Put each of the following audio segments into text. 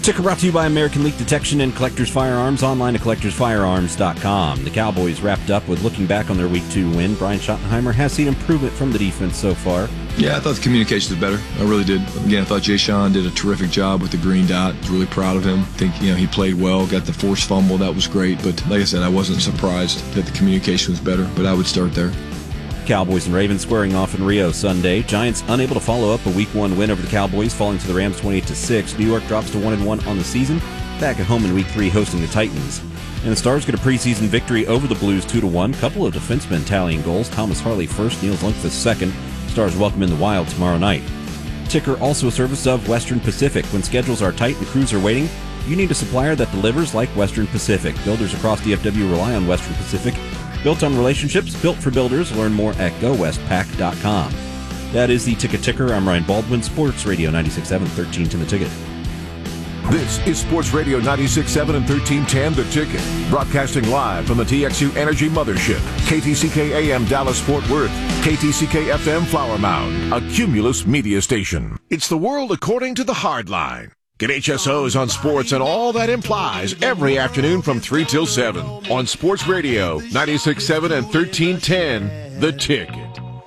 Ticker brought to you by American Leak Detection and Collectors Firearms, online at collectorsfirearms.com. The Cowboys wrapped up with looking back on their Week 2 win. Brian Schottenheimer has seen improvement from the defense so far. Yeah, I thought the communication was better. I really did. Again, I thought Jay Sean did a terrific job with the green dot. I was really proud of him. I think, he played well, got the forced fumble. That was great. But like I said, I wasn't surprised that the communication was better, but I would start there. Cowboys and Ravens squaring off in Rio Sunday. Giants unable to follow up a Week 1 win over the Cowboys, falling to the Rams 28-6. New York drops to 1-1 on the season, back at home in Week 3 hosting the Titans. And the Stars get a preseason victory over the Blues 2-1. Couple of defensemen tallying goals. Thomas Harley first, Niels Lundqvist second. Stars welcome in the Wild tomorrow night. Ticker also a service of Western Pacific. When schedules are tight and crews are waiting, you need a supplier that delivers like Western Pacific. Builders across DFW rely on Western Pacific. Built on relationships, built for builders. Learn more at GoWestPack.com. That is the Ticker. I'm Ryan Baldwin, Sports Radio 96.7, 1310 The Ticket. This is Sports Radio 96.7 and 1310 The Ticket. Broadcasting live from the TXU Energy Mothership. KTCK AM Dallas Fort Worth. KTCK FM Flower Mound. A Cumulus media station. It's the world according to the hard line. Get HSOs on sports and all that implies every afternoon from 3 till 7 on Sports Radio 96.7 and 1310 The Ticket.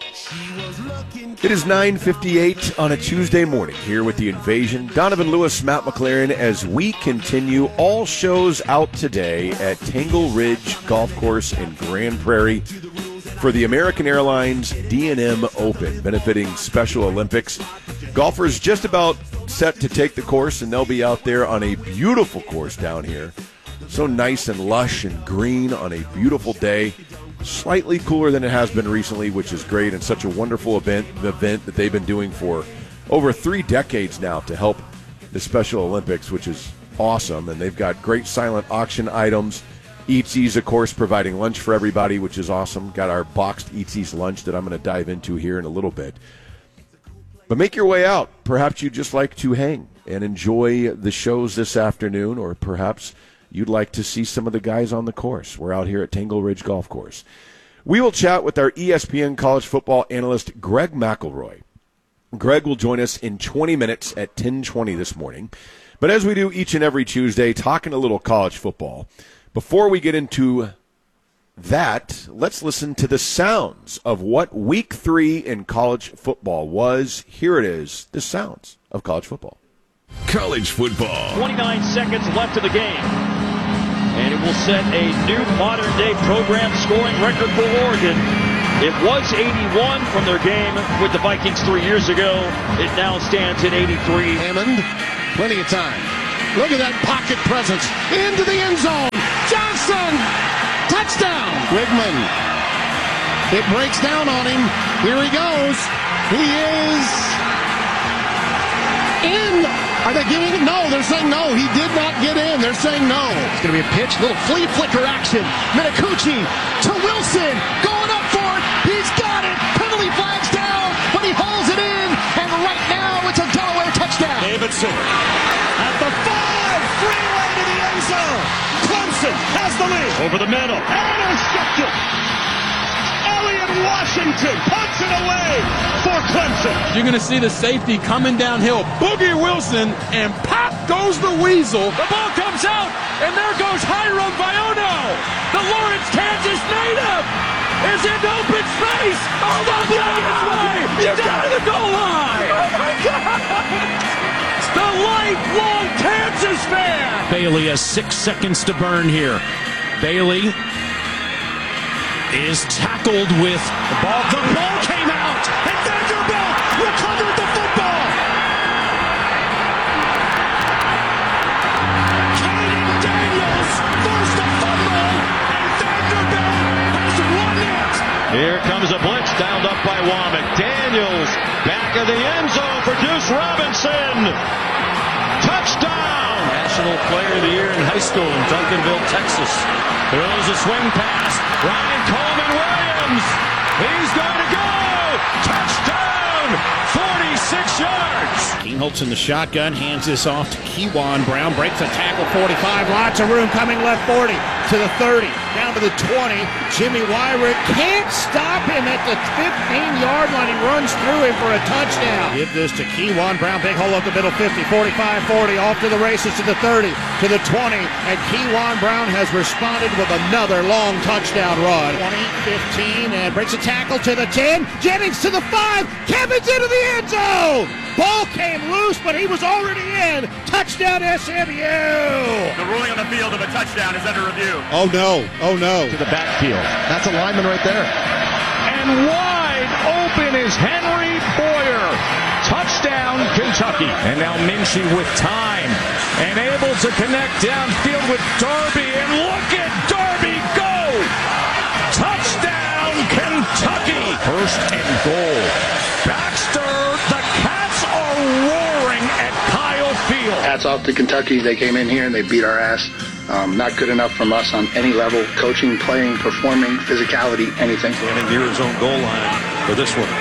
It is 9:58 on a Tuesday morning here with The Invasion. Donovan Lewis, Matt McLaren, as we continue. All shows out today at Tangle Ridge Golf Course in Grand Prairie for the American Airlines D&M Open, benefiting Special Olympics. Golfers just about set to take the course, and they'll be out there on a beautiful course down here. So nice and lush and green on a beautiful day. Slightly cooler than it has been recently, which is great, and such a wonderful event that they've been doing for over 3 decades now to help the Special Olympics, which is awesome. And they've got great silent auction items. Eatsy's, of course, providing lunch for everybody, which is awesome. Got our boxed Eatsy's lunch that I'm going to dive into here in a little bit. But make your way out. Perhaps you'd just like to hang and enjoy the shows this afternoon, or perhaps you'd like to see some of the guys on the course. We're out here at Tangle Ridge Golf Course. We will chat with our ESPN college football analyst, Greg McElroy. Greg will join us in 20 minutes at 10:20 this morning. But as we do each and every Tuesday, talking a little college football. Before we get into that, let's listen to the sounds of what Week 3 in college football was. Here it is, the sounds of college football. College football. 29 seconds left of the game. And it will set a new modern-day program scoring record for Oregon. It was 81 from their game with the Vikings 3 years ago. It now stands at 83. Hammond, plenty of time. Look at that pocket presence. Into the end zone. Johnson! Touchdown! Wigman. It breaks down on him. Here he goes. He is in. Are they giving it? No, they're saying no. He did not get in. They're saying no. It's going to be a pitch. Little flea flicker action. Minicucci to Wilson. Going up for it. He's got it. Penalty flags down, but he holds it in. And right now, it's a Delaware touchdown. Davidson at the 5. Freeway to the end zone. Clemson has the lead. Over the middle. Intercepted. Elliott Washington puts it away for Clemson. You're going to see the safety coming downhill. Boogie Wilson, and pop goes the weasel. The ball comes out, and there goes Hiram Biono. The Lawrence, Kansas native is in open space. Oh, my God. Down to the goal line. Oh, my God. The lifelong Kansas fan. Bailey has 6 seconds to burn here. Bailey is tackled with the ball. The ball came out, and Vanderbilt recovered the football. Caden Daniels forced a fumble, and Vanderbilt has won it. Here comes a blitz, downed up by Womack. Daniels back of the end zone for Deuce Robinson. Touchdown! National Player of the Year in high school in Duncanville, Texas. Throws a swing pass. Ryan Coleman Williams. He's going to go. Touchdown. 46 yards. Keenholtz in the shotgun. Hands this off to Kewan. Brown breaks a tackle. 45. Lots of room coming left 40. to the 30, down to the 20. Jimmy Wyrick can't stop him at the 15-yard line. He runs through him for a touchdown. Give this to Keywan Brown. Big hole up the middle, 50, 45, 40. Off to the races to the 30, to the 20. And Keywan Brown has responded with another long touchdown run. 20, 15, and breaks a tackle to the 10. Jennings to the 5. Kevin's into the end zone. Ball came loose, but he was already in. Touchdown SMU. The ruling on the field of a touchdown is under review. Oh no. To the backfield. That's a lineman right there. And wide open is Henry Boyer. Touchdown, Kentucky. And now Minchie with time and able to connect downfield with Darby. And look at Darby go! Touchdown, Kentucky. First and goal. Baxter, the Cats are roaring at Kyle Field. Hats off to Kentucky. They came in here and they beat our ass. Not good enough from us on any level. Coaching, playing, performing, physicality, anything. Standing near his own goal line for this one.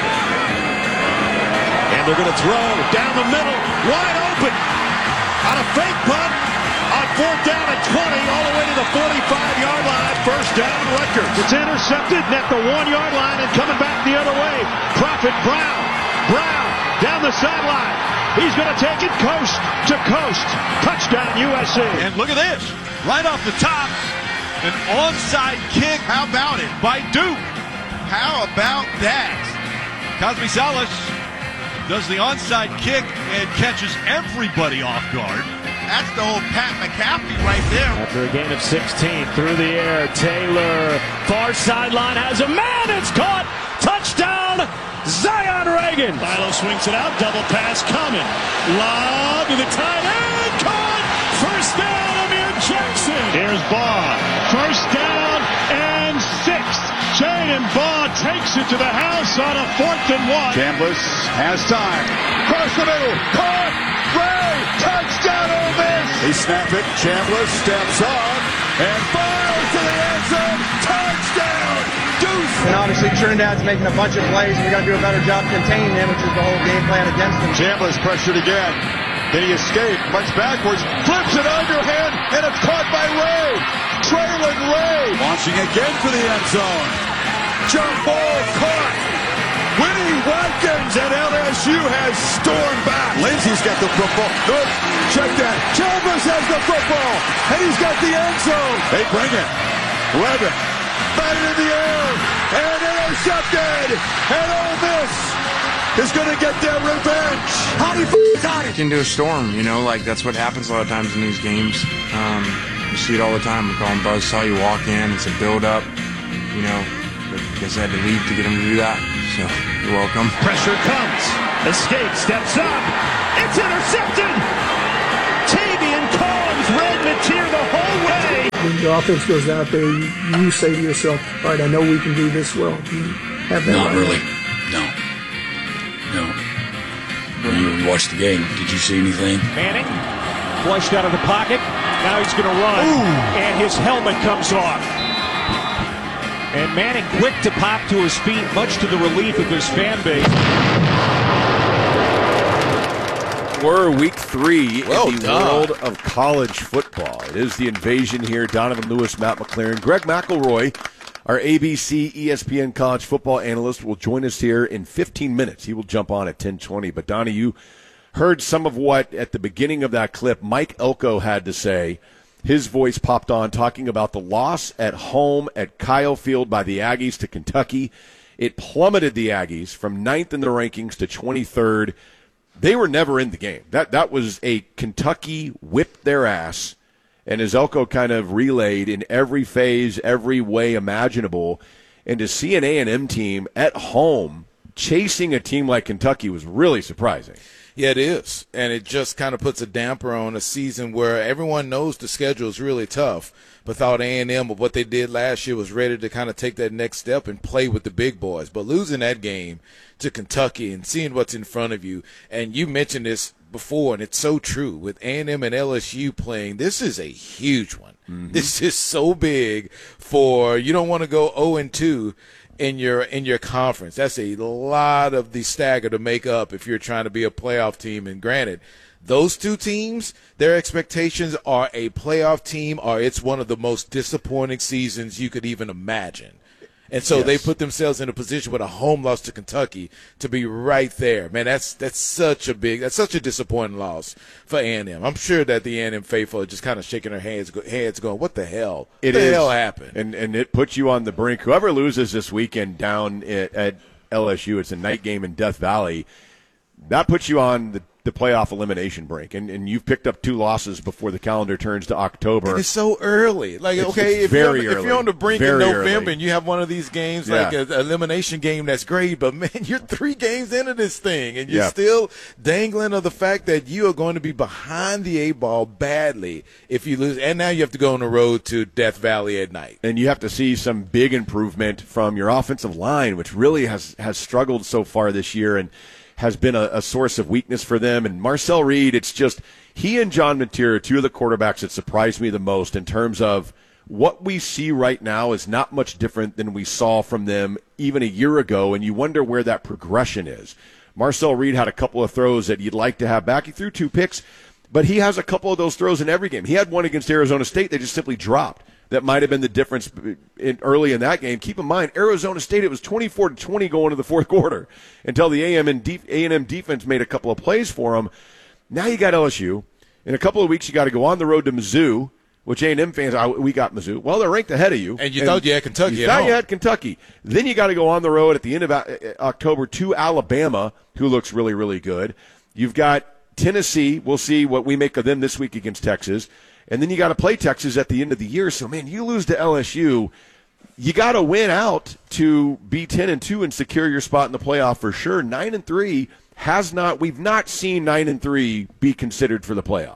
And they're going to throw down the middle, wide open. On a fake punt, on 4th down and 20, all the way to the 45-yard line. First down, Rutgers. It's intercepted at the 1-yard line and coming back the other way. Prophet Brown. Brown down the sideline. He's going to take it coast to coast. Touchdown, USC. And look at this. Right off the top, an onside kick. How about it? By Duke. How about that? Cosme Salas does the onside kick and catches everybody off guard. That's the old Pat McAfee right there. After a gain of 16 through the air, Taylor, far sideline, has a man. It's caught. Touchdown, Zion Reagan. Philo swings it out. Double pass coming. Lob to the tight end. Caught. First down, Amir Jackson. Here's Baugh. First down and 6. Jaden Baugh takes it to the house on a 4th and 1. Chambliss has time. Cross the middle. Caught. Ray. Touchdown, Ole Miss. They snap it. Chambliss steps up and fires to the end zone. Touchdown. Deuce. And obviously Trinidad's making a bunch of plays. We got to do a better job containing them, which is the whole game plan against them. Chambliss pressured again. Then he escaped, punts backwards, flips it underhand, and it's caught by Ray. Traylon Ray. Launching again for the end zone. Jump ball caught. Winnie Watkins at LSU has stormed back. Lindsey's got the football. Look, check that. Chambliss has the football, and he's got the end zone. They bring it. Levitt, batted in the air, and intercepted. And Ole Miss is going to get their revenge. How do you got it? Into a storm, like that's what happens a lot of times in these games. You see it all the time. We call them buzzsaw. You walk in, it's a build-up. But I guess I had to leave to get him to do that. So you're welcome. Pressure comes. Escape, steps up. It's intercepted. Tavian Collins ran the tier the whole way. When the offense goes out there, you say to yourself, all right, I know we can do this well. You have that. Not really. No. When you watched the game, did you see anything? Manning, flushed out of the pocket. Now he's going to run. And his helmet comes off. And Manning quick to pop to his feet, much to the relief of his fan base. We're week 3 in the world of college football. It is the invasion here. Donovan Lewis, Matt McLaren, Greg McElroy, our ABC ESPN college football analyst, will join us here in 15 minutes. He will jump on at 10:20. But Donnie, you heard some of what at the beginning of that clip Mike Elko had to say. His voice popped on talking about the loss at home at Kyle Field by the Aggies to Kentucky. It plummeted the Aggies from 9th in the rankings to 23rd. They were never in the game. That was a Kentucky whipped their ass, and as Elko kind of relayed in every phase, every way imaginable, and to see an A&M team at home chasing a team like Kentucky was really surprising. Yeah, it is, and it just kind of puts a damper on a season where everyone knows the schedule is really tough. But thought A&M, but what they did last year was ready to kind of take that next step and play with the big boys. But losing that game to Kentucky and seeing what's in front of you, and you mentioned this before, and it's so true, with A&M and LSU playing, this is a huge one. Mm-hmm. This is so big for you don't want to go 0-2 in your conference. That's a lot of the stagger to make up if you're trying to be a playoff team. And granted, those two teams, their expectations are a playoff team, or it's one of the most disappointing seasons you could even imagine. And so they put themselves in a position with a home loss to Kentucky to be right there. Man, that's such a disappointing loss for A&M. I'm sure that the A&M faithful are just kind of shaking their heads going, what the hell? What the hell happened? And it puts you on the brink. Whoever loses this weekend down at LSU, it's a night game in Death Valley, that puts you on the playoff elimination break, and you've picked up 2 losses before the calendar turns to October. And it's so early. Like, it's if you're on the brink in November and you have one of these games, like an elimination game, that's great, but man, you're 3 games into this thing, and you're still dangling of the fact that you are going to be behind the 8 ball badly if you lose, and now you have to go on the road to Death Valley at night. And you have to see some big improvement from your offensive line, which really has struggled so far this year, and has been a source of weakness for them. And Marcel Reed, it's just he and John Mateer are 2 of the quarterbacks that surprised me the most in terms of what we see right now is not much different than we saw from them even a year ago, and you wonder where that progression is. Marcel Reed had a couple of throws that you'd like to have back. He threw 2 picks, but he has a couple of those throws in every game. He had one against Arizona State. They just simply dropped. That might have been the difference early in that game. Keep in mind, Arizona State, it was 24-20 going into the fourth quarter until the A&M defense made a couple of plays for them. Now you got LSU. In a couple of weeks, you got to go on the road to Mizzou, which A&M fans, we got Mizzou. Well, they're ranked ahead of you. And you thought you had Kentucky. You thought you had Kentucky. Then you got to go on the road at the end of October to Alabama, who looks really, really good. You've got Tennessee. We'll see what we make of them this week against Texas. And then you got to play Texas at the end of the year. So, man, you lose to LSU, you got to win out to be 10-2 and secure your spot in the playoff for sure. 9-3 we've not seen 9-3 be considered for the playoff.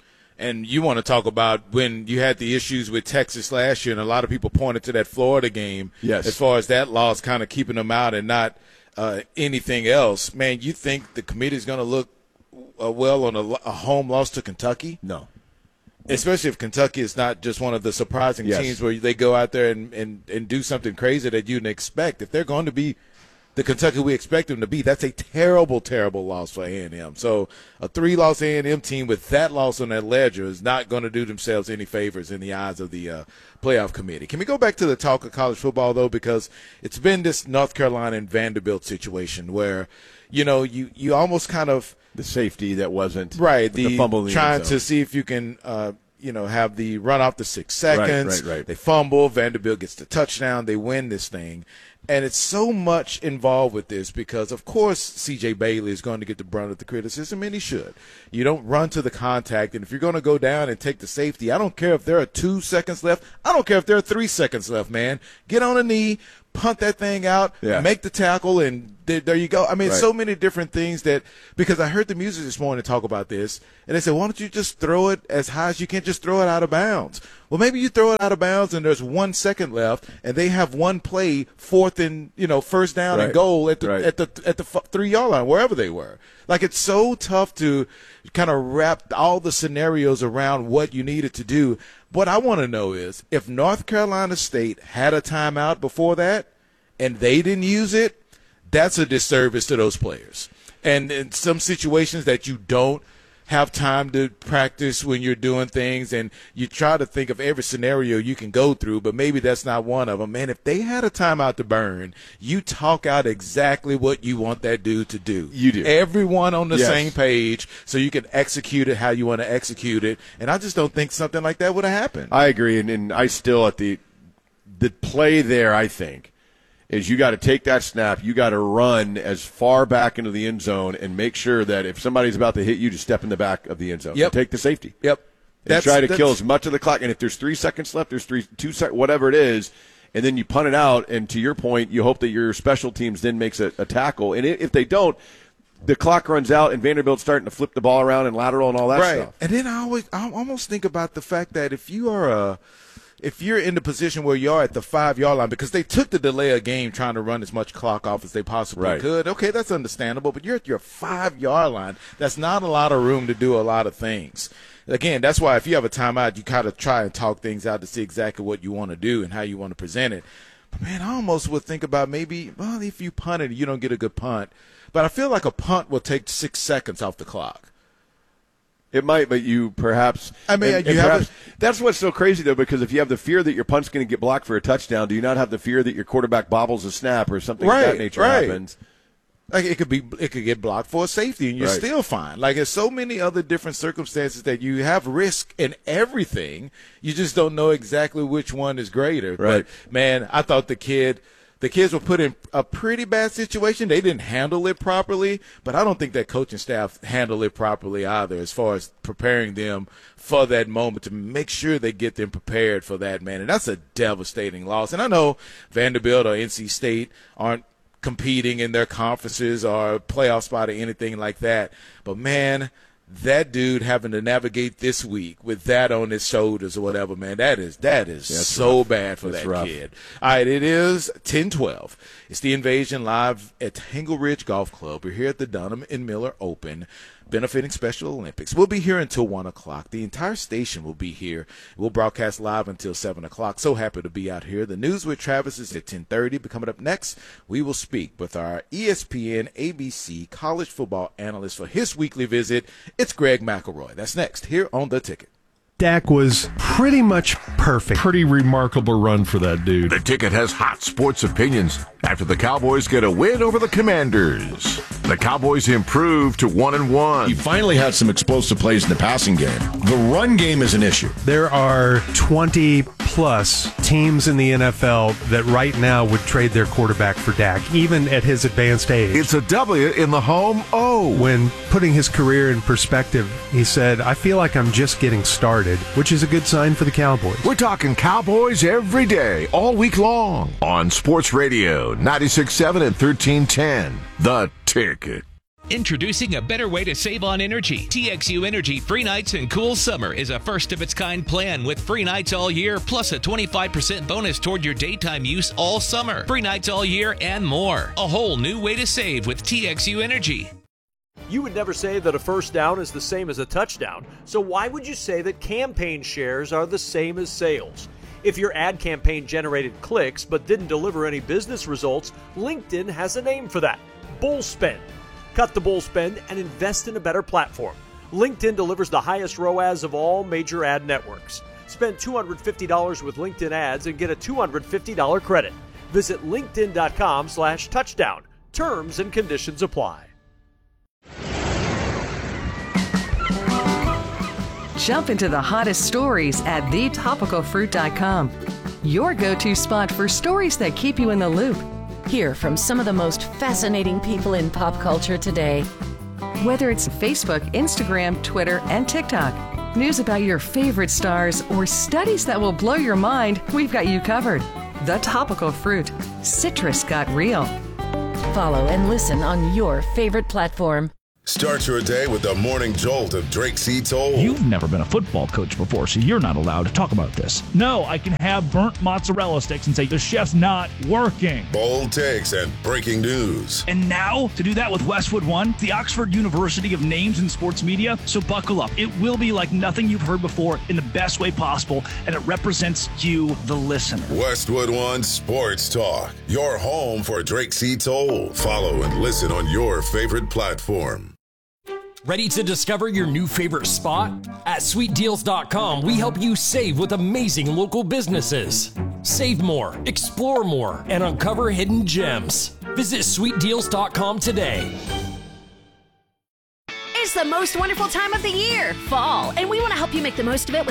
And you want to talk about when you had the issues with Texas last year, and a lot of people pointed to that Florida game as far as that loss kind of keeping them out and not anything else. Man, you think the committee is going to look well on a home loss to Kentucky? No. Especially if Kentucky is not just one of the surprising teams where they go out there and do something crazy that you didn't expect. If they're going to be the Kentucky we expect them to be, that's a terrible, terrible loss for A&M. So a 3-loss A&M team with that loss on their ledger is not going to do themselves any favors in the eyes of the playoff committee. Can we go back to the talk of college football, though, because it's been this North Carolina and Vanderbilt situation where, you almost kind of – the safety that wasn't right. The fumble trying to see if you can, have the run off the 6 seconds. Right. They fumble. Vanderbilt gets the touchdown. They win this thing, and it's so much involved with this because, of course, C.J. Bailey is going to get the brunt of the criticism, and he should. You don't run to the contact, and if you're going to go down and take the safety, I don't care if there are 2 seconds left. I don't care if there are 3 seconds left. Man, get on a knee. Punt that thing out, make the tackle, and there you go. I mean, so many different things because I heard the music this morning talk about this, and they said, why don't you just throw it as high as you can, just throw it out of bounds. Well, maybe you throw it out of bounds and there's 1 second left, and they have one play, first down and goal at the 3-yard line, wherever they were. Like, it's so tough to kind of wrap all the scenarios around what you needed to do. What I want to know is if North Carolina State had a timeout before that and they didn't use it, that's a disservice to those players. And in some situations that you don't have time to practice when you're doing things, and you try to think of every scenario you can go through, but maybe that's not one of them. Man, if they had a timeout to burn, you talk out exactly what you want that dude to do. You do. Everyone on the same page so you can execute it how you want to execute it, and I just don't think something like that would have happened. I agree, and I still at the play there, I think, is you got to take that snap, you got to run as far back into the end zone and make sure that if somebody's about to hit you, just step in the back of the end zone. Yep. And take the safety. Yep. And try to kill as much of the clock. And if there's 3 seconds left, there's 2 seconds, whatever it is, and then you punt it out, and to your point, you hope that your special teams then makes a tackle. And if they don't, the clock runs out, and Vanderbilt's starting to flip the ball around and lateral and all that stuff. And then I almost think about the fact that if you're in the position where you are at the 5-yard line, because they took the delay of game trying to run as much clock off as they possibly could. Okay, that's understandable, but you're at your 5-yard line. That's not a lot of room to do a lot of things. Again, that's why if you have a timeout, you kind of try and talk things out to see exactly what you want to do and how you want to present it. Man, I almost would think about maybe, well, if you punt it, you don't get a good punt. But I feel like a punt will take 6 seconds off the clock. It might, but you perhaps. I mean, that's what's so crazy, though, because if you have the fear that your punt's going to get blocked for a touchdown, do you not have the fear that your quarterback bobbles a snap or something of that nature happens? Like it could get blocked for a safety, and you're still fine. Like there's so many other different circumstances that you have risk in everything. You just don't know exactly which one is greater. Right. But man, I thought the kids were put in a pretty bad situation. They didn't handle it properly, but I don't think that coaching staff handled it properly either as far as preparing them for that moment to make sure they get them prepared for that, man. And that's a devastating loss. And I know Vanderbilt or NC State aren't competing in their conferences or playoff spot or anything like that. But, man, that dude having to navigate this week with that on his shoulders or whatever, man, that is so rough. Bad for that kid. All right, it is 10:12. It's the Invasion live at Tangle Ridge Golf Club. We're here at the Dunham and Miller Open, benefiting Special Olympics. We'll be here until 1 o'clock. The entire station will be here. We'll broadcast live until 7 o'clock. So happy to be out here. The news with Travis is at 10:30. But coming up next, we will speak with our ESPN ABC college football analyst for his weekly visit. It's Greg McElroy. That's next here on The Ticket. Dak was pretty much perfect. Pretty remarkable run for that dude. The Ticket has hot sports opinions after the Cowboys get a win over the Commanders. The Cowboys improve to 1-1. He finally had some explosive plays in the passing game. The run game is an issue. There are 20-plus teams in the NFL that right now would trade their quarterback for Dak, even at his advanced age. It's a W in the home O. When putting his career in perspective, he said, I feel like I'm just getting started, which is a good sign for the Cowboys. We're talking Cowboys every day, all week long, on Sports Radio 96.7 and 1310. The Ticket. Introducing a better way to save on energy. TXU Energy Free Nights and Cool Summer is a first-of-its-kind plan with free nights all year, plus a 25% bonus toward your daytime use all summer. Free nights all year and more. A whole new way to save with TXU Energy. You would never say that a first down is the same as a touchdown, so why would you say that campaign shares are the same as sales? If your ad campaign generated clicks but didn't deliver any business results, LinkedIn has a name for that: bull spend. Cut the bull spend and invest in a better platform. LinkedIn delivers the highest ROAS of all major ad networks. Spend $250 with LinkedIn ads and get a $250 credit. Visit linkedin.com/touchdown. Terms and conditions apply. Jump into the hottest stories at thetopicalfruit.com. Your go-to spot for stories that keep you in the loop. Hear from some of the most fascinating people in pop culture today. Whether it's Facebook, Instagram, Twitter, and TikTok, news about your favorite stars, or studies that will blow your mind, we've got you covered. The Topical Fruit. Citrus got real. Follow and listen on your favorite platform. Start your day with the morning jolt of Drake C. Toll. You've never been a football coach before, so you're not allowed to talk about this. No, I can have burnt mozzarella sticks and say the chef's not working. Bold takes and breaking news. And now, to do that with Westwood One, the Oxford University of Names in Sports Media. So buckle up. It will be like nothing you've heard before in the best way possible, and it represents you, the listener. Westwood One Sports Talk, your home for Drake C. Toll. Follow and listen on your favorite platform. Ready to discover your new favorite spot? At SweetDeals.com, we help you save with amazing local businesses. Save more, explore more, and uncover hidden gems. Visit SweetDeals.com today. It's the most wonderful time of the year, fall, and we want to help you make the most of it with